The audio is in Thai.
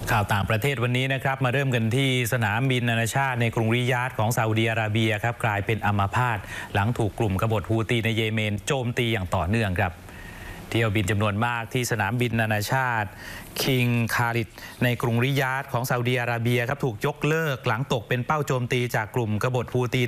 ข่าวต่างประเทศวันนี้นะครับมาเริ่มกันที่สนามบินนานาชาติในกรุงริยาดของซาอุดิอาระเบียครับกลายเป็นอัมพาตหลังถูกกลุ่มกบฏฮูตีในเยเมนโจมตีอย่างต่อเนื่องครับเที่ยวบินจำนวนมากที่สนามบินนานาชาติคิงคาลิดในกรุงริยาดของซาอุดิอาระเบียครับถูกยกเลิกหลังตกเป็นเป้าโจมตีจากกลุ่มกบฏฮูตี